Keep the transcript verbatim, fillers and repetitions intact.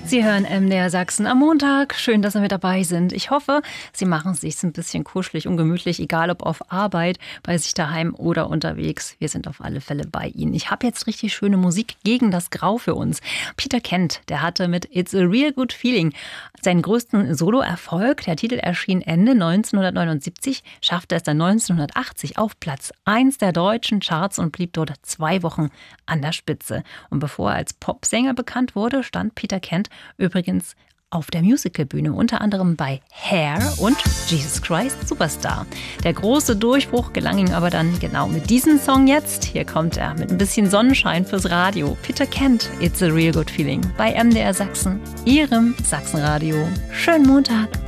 Sie hören M D R Sachsen am Montag. Schön, dass Sie mit dabei sind. Ich hoffe, Sie machen es sich ein bisschen kuschelig und gemütlich, egal ob auf Arbeit, bei sich daheim oder unterwegs. Wir sind auf alle Fälle bei Ihnen. Ich habe jetzt richtig schöne Musik gegen das Grau für uns. Peter Kent, der hatte mit It's a Real Good Feeling seinen größten Solo-Erfolg. Der Titel erschien Ende neunzehnhundertneunundsiebzig, schaffte es dann neunzehnhundertachtzig auf Platz eins der deutschen Charts und blieb dort zwei Wochen an der Spitze. Und bevor er als Popsänger bekannt wurde, stand Peter Kent übrigens auf der Musicalbühne, unter anderem bei Hair und Jesus Christ Superstar. Der große Durchbruch gelang ihm aber dann genau mit diesem Song jetzt. Hier kommt er mit ein bisschen Sonnenschein fürs Radio. Peter Kent, It's a Real Good Feeling bei M D R Sachsen, Ihrem Sachsenradio. Schönen Montag.